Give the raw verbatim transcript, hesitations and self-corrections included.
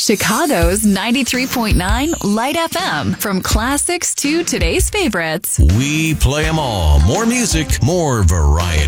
Chicago's ninety-three point nine Light F M. From classics to today's favorites. We play them all. More music, more variety.